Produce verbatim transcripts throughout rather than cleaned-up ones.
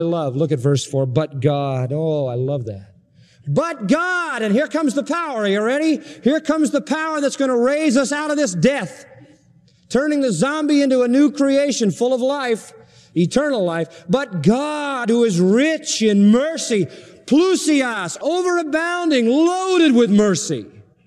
love. Look at verse four. But God. Oh, I love that. But God. And here comes the power. Are you ready? Here comes the power that's going to raise us out of this death, turning the zombie into a new creation full of life, eternal life. But God, who is rich in mercy, plusios, overabounding, loaded with mercy.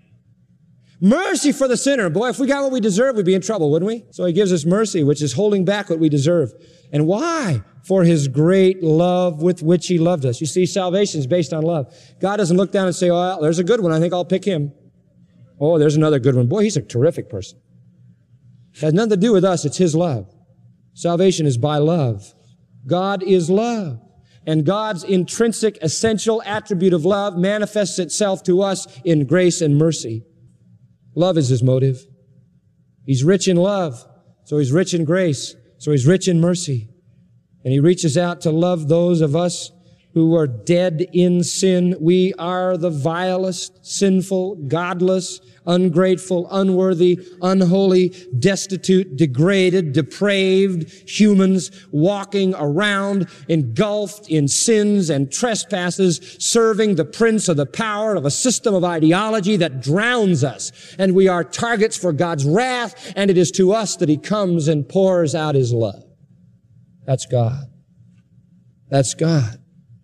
Mercy for the sinner. Boy, if we got what we deserve, we'd be in trouble, wouldn't we? So he gives us mercy, which is holding back what we deserve. And why? For his great love with which he loved us. You see, salvation is based on love. God doesn't look down and say, oh, well, there's a good one. I think I'll pick him. Oh, there's another good one. Boy, he's a terrific person. It has nothing to do with us. It's his love. Salvation is by love. God is love. And God's intrinsic, essential attribute of love manifests itself to us in grace and mercy. Love is his motive. He's rich in love, so he's rich in grace, so he's rich in mercy. And he reaches out to love those of us who are dead in sin. We are the vilest, sinful, godless, ungrateful, unworthy, unholy, destitute, degraded, depraved humans walking around engulfed in sins and trespasses, serving the prince of the power of a system of ideology that drowns us. And we are targets for God's wrath, and it is to us that he comes and pours out his love. That's God. That's God.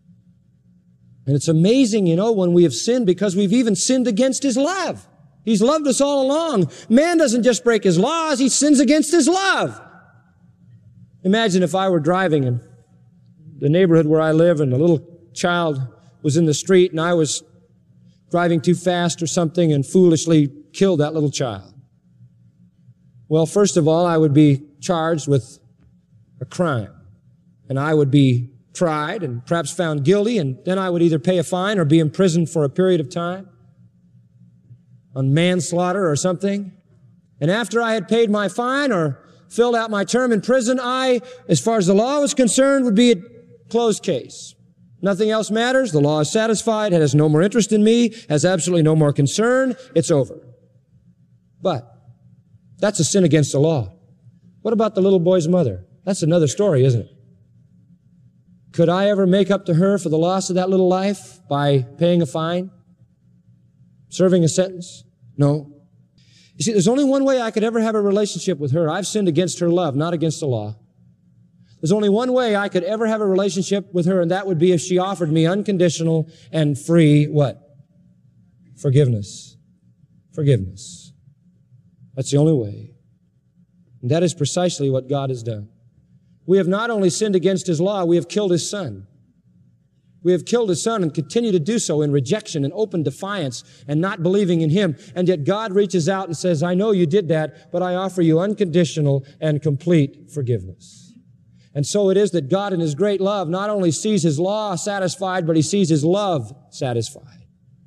And it's amazing, you know, when we have sinned, because we've even sinned against his love. He's loved us all along. Man doesn't just break his laws, he sins against his love. Imagine if I were driving in the neighborhood where I live and a little child was in the street and I was driving too fast or something and foolishly killed that little child. Well, first of all, I would be charged with a crime, and I would be tried and perhaps found guilty, and then I would either pay a fine or be imprisoned for a period of time on manslaughter or something. And after I had paid my fine or filled out my term in prison, I, as far as the law was concerned, would be a closed case. Nothing else matters. The law is satisfied. It has no more interest in me, has absolutely no more concern. It's over. But that's a sin against the law. What about the little boy's mother? That's another story, isn't it? Could I ever make up to her for the loss of that little life by paying a fine? Serving a sentence? No. You see, there's only one way I could ever have a relationship with her. I've sinned against her love, not against the law. There's only one way I could ever have a relationship with her, and that would be if she offered me unconditional and free what? Forgiveness. Forgiveness. That's the only way. And that is precisely what God has done. We have not only sinned against his law, we have killed his son. We have killed his son and continue to do so in rejection and open defiance and not believing in him. And yet God reaches out and says, I know you did that, but I offer you unconditional and complete forgiveness. And so it is that God in his great love not only sees his law satisfied, but he sees his love satisfied.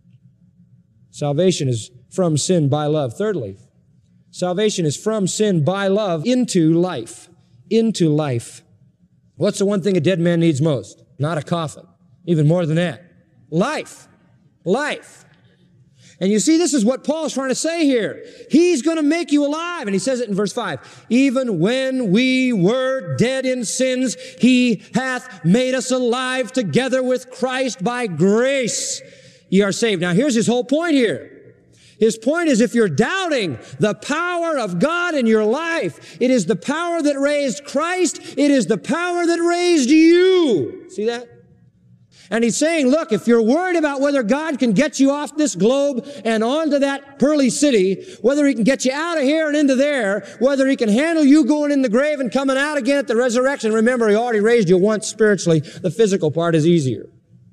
Salvation is from sin by love. Thirdly, salvation is from sin by love into life. Into life. What's the one thing a dead man needs most? Not a coffin. Even more than that. Life. Life. And you see, this is what Paul's trying to say here. He's going to make you alive. And he says it in verse five. Even when we were dead in sins, he hath made us alive together with Christ. By grace ye are saved. Now here's his whole point here. His point is, if you're doubting the power of God in your life, it is the power that raised Christ. It is the power that raised you. See that? And he's saying, look, if you're worried about whether God can get you off this globe and onto that pearly city, whether he can get you out of here and into there, whether he can handle you going in the grave and coming out again at the resurrection, remember, he already raised you once spiritually. The physical part is easier.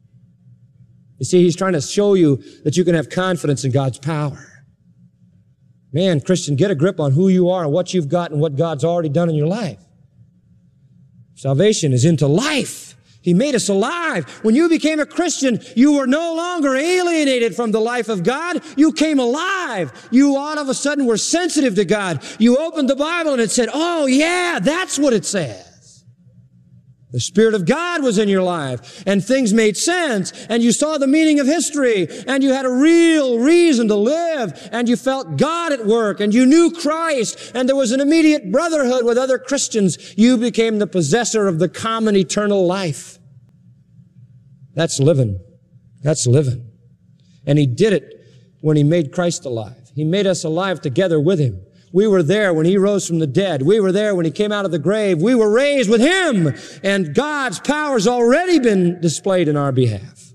You see, he's trying to show you that you can have confidence in God's power. Man, Christian, get a grip on who you are and what you've got and what God's already done in your life. Salvation is into life. He made us alive. When you became a Christian, you were no longer alienated from the life of God. You came alive. You all of a sudden were sensitive to God. You opened the Bible and it said, oh yeah, that's what it says. The Spirit of God was in your life, and things made sense, and you saw the meaning of history, and you had a real reason to live, and you felt God at work, and you knew Christ, and there was an immediate brotherhood with other Christians. You became the possessor of the common eternal life. That's living. That's living. And He did it when He made Christ alive. He made us alive together with Him. We were there when He rose from the dead. We were there when He came out of the grave. We were raised with Him. And God's power's already been displayed in our behalf.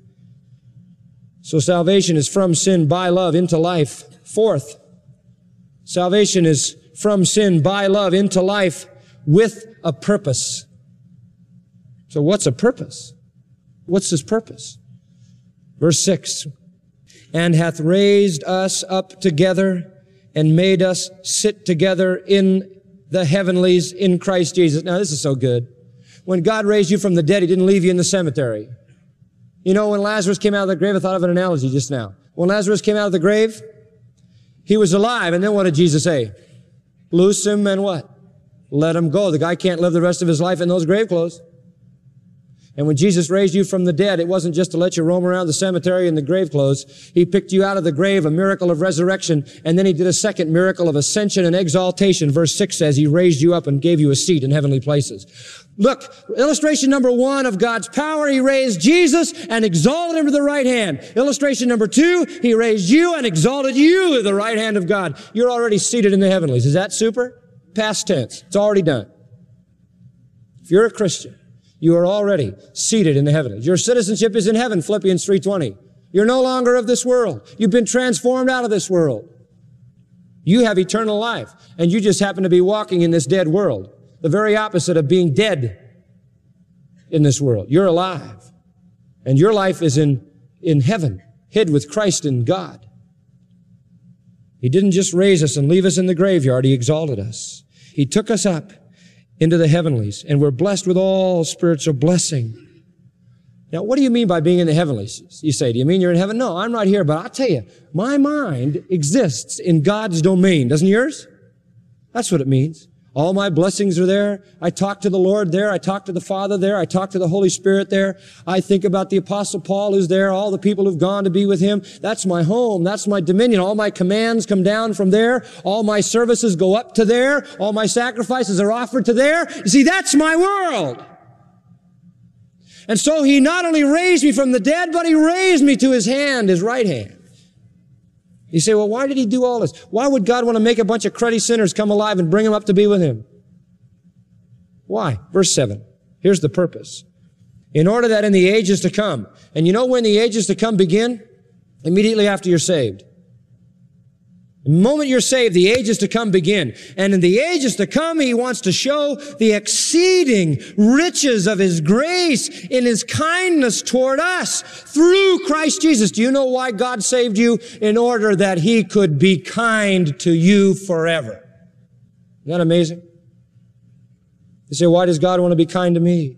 So salvation is from sin by love into life. Fourth, salvation is from sin by love into life with a purpose. So what's a purpose? What's His purpose? Verse six, and hath raised us up together and made us sit together in the heavenlies in Christ Jesus. Now, this is so good. When God raised you from the dead, He didn't leave you in the cemetery. You know, when Lazarus came out of the grave, I thought of an analogy just now. When Lazarus came out of the grave, he was alive, and then what did Jesus say? Loose him and what? Let him go. The guy can't live the rest of his life in those grave clothes. And when Jesus raised you from the dead, it wasn't just to let you roam around the cemetery in the grave clothes. He picked you out of the grave, a miracle of resurrection, and then He did a second miracle of ascension and exaltation. Verse six says He raised you up and gave you a seat in heavenly places. Look, illustration number one of God's power, He raised Jesus and exalted Him to the right hand. Illustration number two, He raised you and exalted you to the right hand of God. You're already seated in the heavenlies. Is that super? Past tense. It's already done. If you're a Christian, you are already seated in the heavens. Your citizenship is in heaven, Philippians three twenty. You're no longer of this world. You've been transformed out of this world. You have eternal life, and you just happen to be walking in this dead world. The very opposite of being dead in this world. You're alive, and your life is in, in heaven, hid with Christ in God. He didn't just raise us and leave us in the graveyard. He exalted us. He took us up into the heavenlies, and we're blessed with all spiritual blessing. Now, what do you mean by being in the heavenlies? You say, do you mean you're in heaven? No, I'm right here, but I'll tell you, my mind exists in God's domain. Doesn't yours? That's what it means. All my blessings are there. I talk to the Lord there. I talk to the Father there. I talk to the Holy Spirit there. I think about the Apostle Paul who's there, all the people who've gone to be with him. That's my home. That's my dominion. All my commands come down from there. All my services go up to there. All my sacrifices are offered to there. You see, that's my world. And so He not only raised me from the dead, but He raised me to His hand, His right hand. You say, well, why did He do all this? Why would God want to make a bunch of cruddy sinners come alive and bring them up to be with Him? Why? Verse seven. Here's the purpose. In order that in the ages to come, and you know when the ages to come begin? Immediately after you're saved. The moment you're saved, the ages to come begin. And in the ages to come, He wants to show the exceeding riches of His grace in His kindness toward us through Christ Jesus. Do you know why God saved you? In order that He could be kind to you forever. Isn't that amazing? You say, why does God want to be kind to me?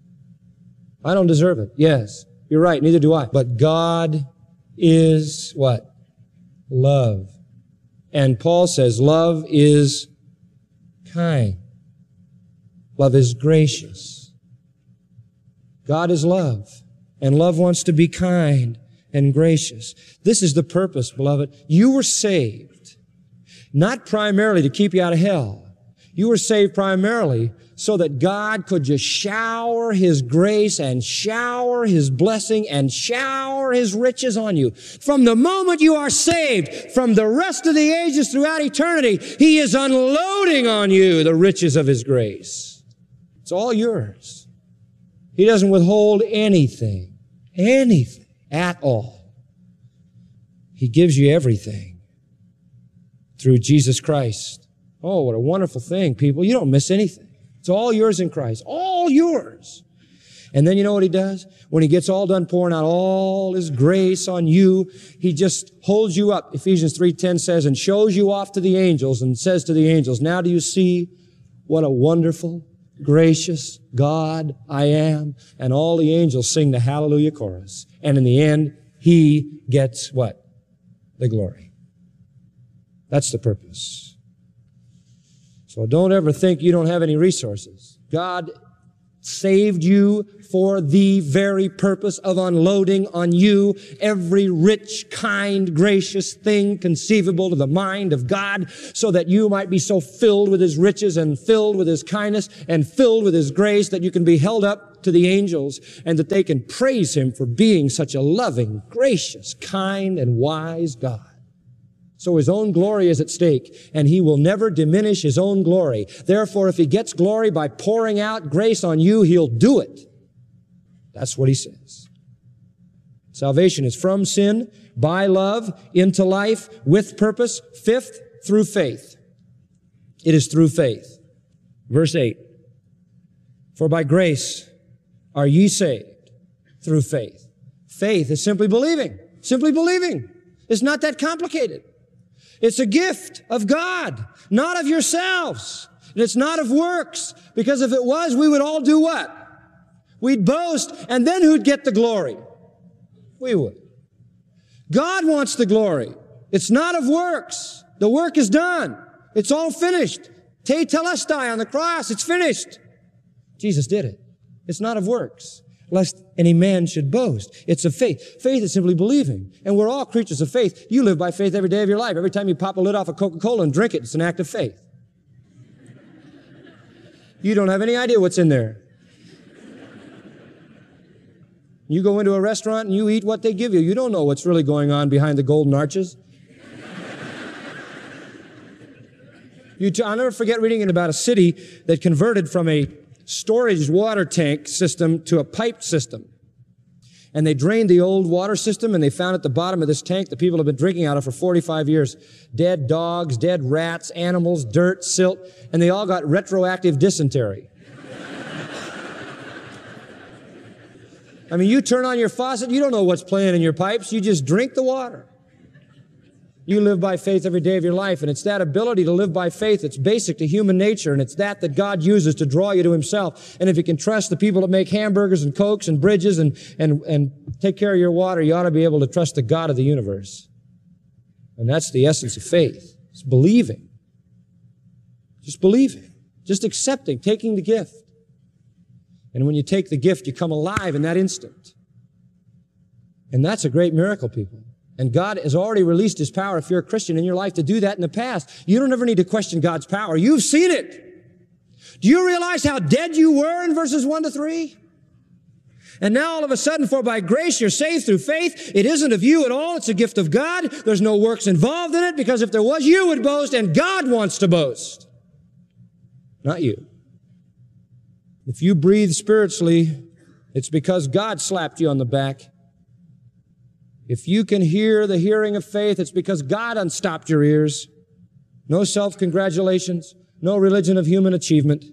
I don't deserve it. Yes, you're right. Neither do I. But God is what? Love. And Paul says, love is kind. Love is gracious. God is love, and love wants to be kind and gracious. This is the purpose, beloved. You were saved, not primarily to keep you out of hell. You were saved primarily so that God could just shower His grace and shower His blessing and shower His riches on you. From the moment you are saved, from the rest of the ages throughout eternity, He is unloading on you the riches of His grace. It's all yours. He doesn't withhold anything, anything at all. He gives you everything through Jesus Christ. Oh, what a wonderful thing, people. You don't miss anything. It's all yours in Christ. All yours. And then you know what He does? When He gets all done pouring out all His grace on you, He just holds you up. Ephesians three ten says, and shows you off to the angels and says to the angels, now do you see what a wonderful, gracious God I am? And all the angels sing the hallelujah chorus. And in the end, He gets what? The glory. That's the purpose. So don't ever think you don't have any resources. God saved you for the very purpose of unloading on you every rich, kind, gracious thing conceivable to the mind of God, so that you might be so filled with His riches and filled with His kindness and filled with His grace that you can be held up to the angels and that they can praise Him for being such a loving, gracious, kind, and wise God. So His own glory is at stake, and He will never diminish His own glory. Therefore, if He gets glory by pouring out grace on you, He'll do it. That's what He says. Salvation is from sin, by love, into life, with purpose. Fifth, through faith. It is through faith. Verse eight. For by grace are ye saved through faith. Faith is simply believing. Simply believing. It's not that complicated. It's a gift of God, not of yourselves. And it's not of works, because if it was, we would all do what? We'd boast, and then who'd get the glory? We would. God wants the glory. It's not of works. The work is done. It's all finished. Te telestai on the cross. It's finished. Jesus did it. It's not of works, lest any man should boast. It's of faith. Faith is simply believing. And we're all creatures of faith. You live by faith every day of your life. Every time you pop a lid off a Coca-Cola and drink it, it's an act of faith. You don't have any idea what's in there. You go into a restaurant and you eat what they give you. You don't know what's really going on behind the golden arches. You t- I'll never forget reading about a city that converted from a storage water tank system to a piped system. And they drained the old water system, and they found at the bottom of this tank that people have been drinking out of for forty-five years. Dead dogs, dead rats, animals, dirt, silt, and they all got retroactive dysentery. I mean, you turn on your faucet, you don't know what's playing in your pipes, you just drink the water. You live by faith every day of your life, and it's that ability to live by faith that's basic to human nature, and it's that that God uses to draw you to Himself. And if you can trust the people that make hamburgers and Cokes and bridges and, and, and take care of your water, you ought to be able to trust the God of the universe. And that's the essence of faith. It's believing. Just believing. Just accepting, taking the gift. And when you take the gift, you come alive in that instant. And that's a great miracle, people. And God has already released His power, if you're a Christian, in your life to do that in the past. You don't ever need to question God's power. You've seen it. Do you realize how dead you were in verses one to three? And now all of a sudden, for by grace you're saved through faith. It isn't of you at all. It's a gift of God. There's no works involved in it, because if there was, you would boast, and God wants to boast. Not you. If you breathe spiritually, it's because God slapped you on the back. If you can hear the hearing of faith, it's because God unstopped your ears. No self-congratulations, no religion of human achievement.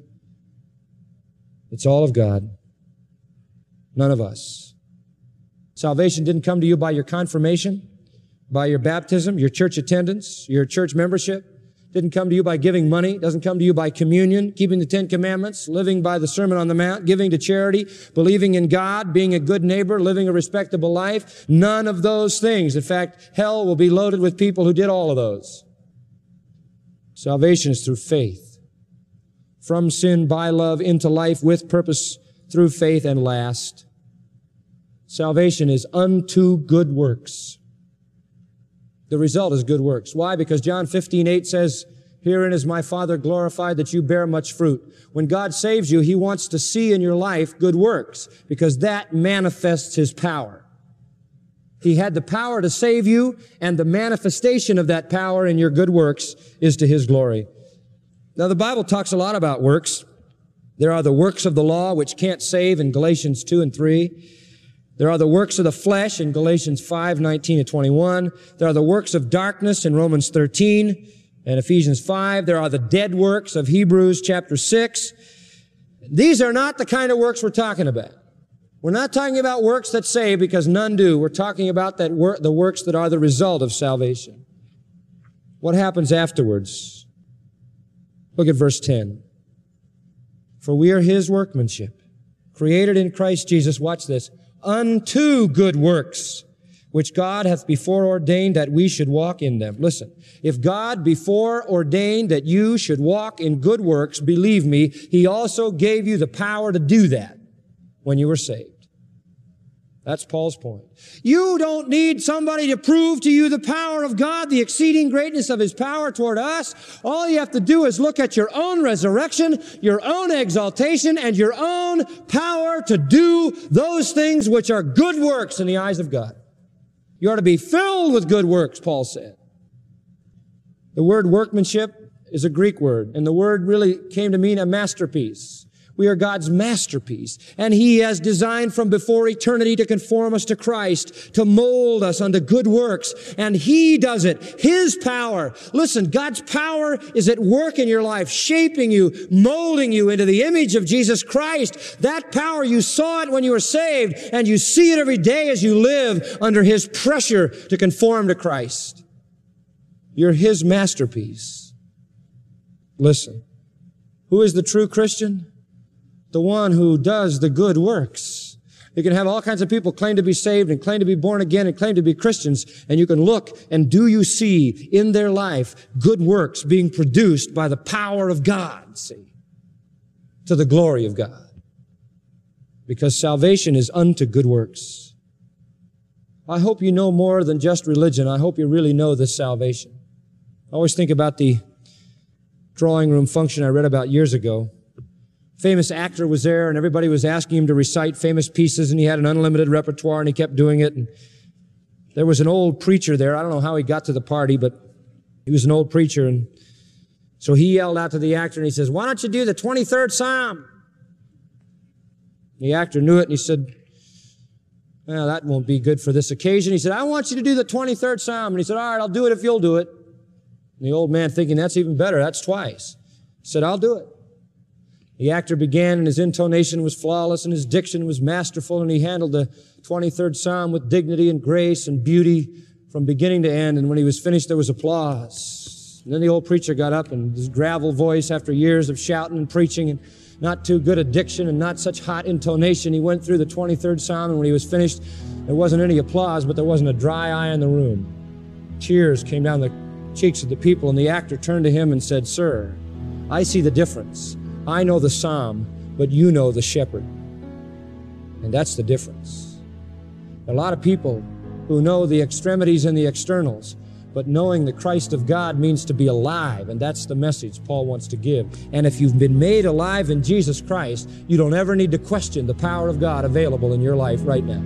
It's all of God. None of us. Salvation didn't come to you by your confirmation, by your baptism, your church attendance, your church membership. Didn't come to you by giving money. Doesn't come to you by communion, keeping the Ten Commandments, living by the Sermon on the Mount, giving to charity, believing in God, being a good neighbor, living a respectable life. None of those things. In fact, hell will be loaded with people who did all of those. Salvation is through faith. From sin, by love, into life, with purpose, through faith, and last. Salvation is unto good works. The result is good works. Why? Because John fifteen eight says, herein is my Father glorified, that you bear much fruit. When God saves you, He wants to see in your life good works, because that manifests His power. He had the power to save you, and the manifestation of that power in your good works is to His glory. Now, the Bible talks a lot about works. There are the works of the law, which can't save, in Galatians two and three. There are the works of the flesh in Galatians five nineteen to twenty-one. There are the works of darkness in Romans thirteen and Ephesians five. There are the dead works of Hebrews chapter six. These are not the kind of works we're talking about. We're not talking about works that save, because none do. We're talking about that wor- the works that are the result of salvation. What happens afterwards? Look at verse ten. For we are His workmanship, created in Christ Jesus, watch this, unto good works, which God hath before ordained that we should walk in them. Listen, if God before ordained that you should walk in good works, believe me, He also gave you the power to do that when you were saved. That's Paul's point. You don't need somebody to prove to you the power of God, the exceeding greatness of His power toward us. All you have to do is look at your own resurrection, your own exaltation, and your own power to do those things which are good works in the eyes of God. You are to be filled with good works, Paul said. The word workmanship is a Greek word, and the word really came to mean a masterpiece. We are God's masterpiece, and He has designed from before eternity to conform us to Christ, to mold us unto good works, and He does it. His power. Listen, God's power is at work in your life, shaping you, molding you into the image of Jesus Christ. That power, you saw it when you were saved, and you see it every day as you live under His pressure to conform to Christ. You're His masterpiece. Listen, who is the true Christian? The one who does the good works. You can have all kinds of people claim to be saved and claim to be born again and claim to be Christians, and you can look and do you see in their life good works being produced by the power of God, see, to the glory of God. Because salvation is unto good works. I hope you know more than just religion. I hope you really know this salvation. I always think about the drawing room function I read about years ago. Famous actor was there, and everybody was asking him to recite famous pieces, and he had an unlimited repertoire, and he kept doing it. And there was an old preacher there. I don't know how he got to the party, but he was an old preacher. And so he yelled out to the actor, and he says, "Why don't you do the twenty-third Psalm?" The actor knew it, and he said, "Well, that won't be good for this occasion." He said, "I want you to do the twenty-third Psalm." And he said, "All right, I'll do it if you'll do it." And the old man, thinking, that's even better, that's twice, said, "I'll do it." The actor began, and his intonation was flawless, and his diction was masterful, and he handled the twenty-third Psalm with dignity and grace and beauty from beginning to end. And when he was finished, there was applause. And then the old preacher got up, and his gravel voice, after years of shouting and preaching and not too good a diction and not such hot intonation, he went through the twenty-third Psalm, and when he was finished, there wasn't any applause, but there wasn't a dry eye in the room. Tears came down the cheeks of the people, and the actor turned to him and said, "Sir, I see the difference. I know the psalm, but you know the shepherd." And that's the difference. A lot of people who know the extremities and the externals, but knowing the Christ of God means to be alive, and that's the message Paul wants to give. And if you've been made alive in Jesus Christ, you don't ever need to question the power of God available in your life right now.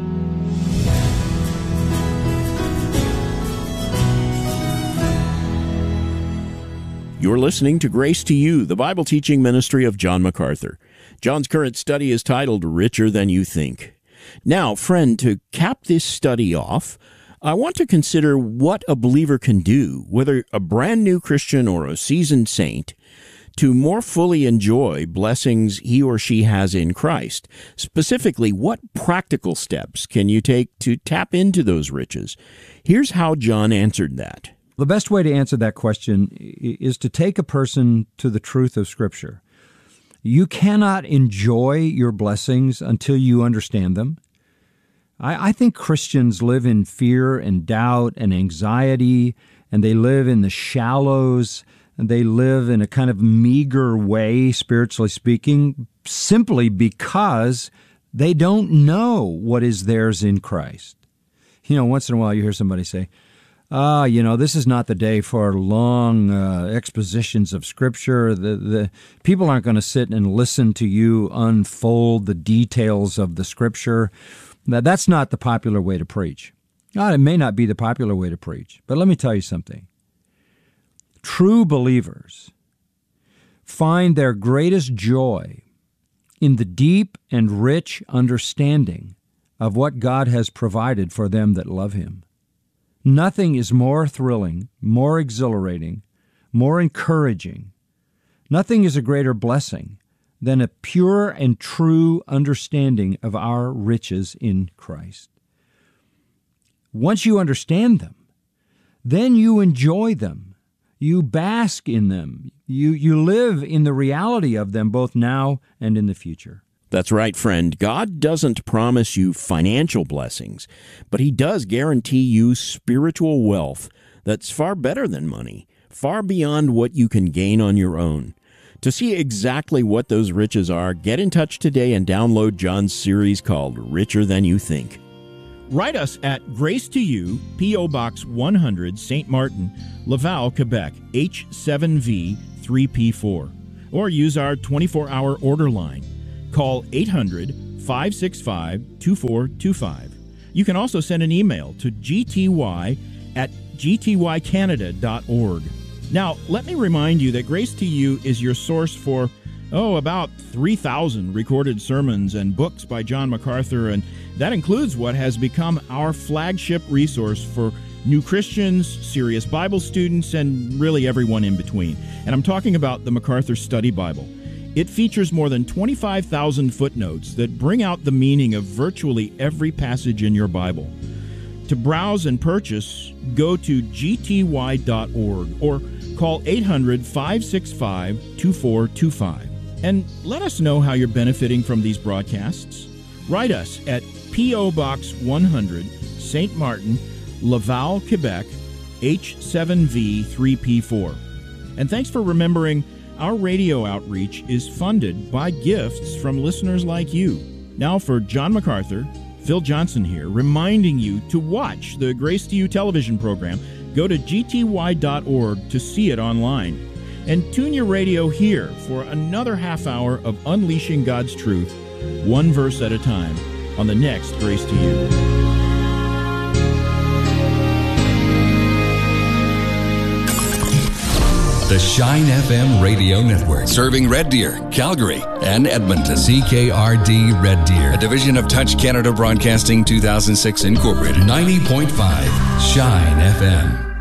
You're listening to Grace to You, the Bible teaching ministry of John MacArthur. John's current study is titled Richer Than You Think. Now, friend, to cap this study off, I want to consider what a believer can do, whether a brand new Christian or a seasoned saint, to more fully enjoy blessings he or she has in Christ. Specifically, what practical steps can you take to tap into those riches? Here's how John answered that. The best way to answer that question is to take a person to the truth of Scripture. You cannot enjoy your blessings until you understand them. I, I think Christians live in fear and doubt and anxiety, and they live in the shallows, and they live in a kind of meager way, spiritually speaking, simply because they don't know what is theirs in Christ. You know, once in a while you hear somebody say, Ah, you know, this is not the day for long uh, expositions of Scripture. The, the people aren't going to sit and listen to you unfold the details of the Scripture. Now, that's not the popular way to preach. God, it may not be the popular way to preach, but let me tell you something. True believers find their greatest joy in the deep and rich understanding of what God has provided for them that love Him. Nothing is more thrilling, more exhilarating, more encouraging. Nothing is a greater blessing than a pure and true understanding of our riches in Christ. Once you understand them, then you enjoy them. You bask in them. You, you live in the reality of them both now and in the future. That's right, friend. God doesn't promise you financial blessings, but He does guarantee you spiritual wealth that's far better than money, far beyond what you can gain on your own. To see exactly what those riches are, get in touch today and download John's series called Richer Than You Think. Write us at Grace to You, P O. Box one hundred, Saint Martin, Laval, Quebec, H seven V three P four. Or use our twenty-four hour order line. Call eight hundred, five six five, two four two five. You can also send an email to g t y at g t y canada dot org. Now, let me remind you that Grace to You is your source for, oh, about three thousand recorded sermons and books by John MacArthur, and that includes what has become our flagship resource for new Christians, serious Bible students, and really everyone in between. And I'm talking about the MacArthur Study Bible. It features more than twenty-five thousand footnotes that bring out the meaning of virtually every passage in your Bible. To browse and purchase, go to g t y dot org or call eight hundred, five six five, two four two five. And let us know how you're benefiting from these broadcasts. Write us at P O. Box one hundred, Saint Martin, Laval, Quebec, H seven V three P four. And thanks for remembering our radio outreach is funded by gifts from listeners like you. Now for John MacArthur, Phil Johnson here, reminding you to watch the Grace to You television program. Go to g t y dot org to see it online. And tune your radio here for another half hour of unleashing God's truth, one verse at a time, on the next Grace to You. The Shine F M Radio Network, serving Red Deer, Calgary, and Edmonton. C K R D Red Deer, a division of Touch Canada Broadcasting two thousand six Incorporated. ninety point five Shine F M.